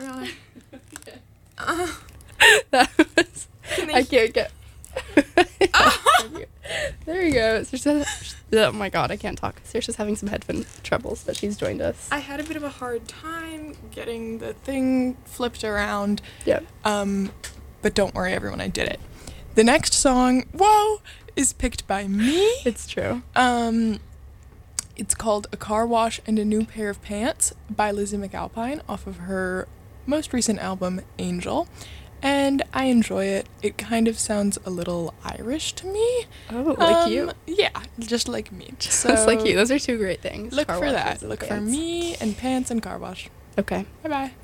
Really? That was... I can't get... There you go. Oh my god, I can't talk. Saoirse's having some headphone troubles, but she's joined us. I had a bit of a hard time getting the thing flipped around. Yep. But don't worry, everyone, I did it. The next song, is picked by me. It's true. It's called A Car Wash and a New Pair of Pants by Lizzie McAlpine off of her most recent album, Angel. And I enjoy it. It kind of sounds a little Irish to me. Oh, like you? Yeah, just like me. Just like you. Those are two great things. Look Car for washes that. and Look for pants. me and pants and car wash. Okay. Bye-bye.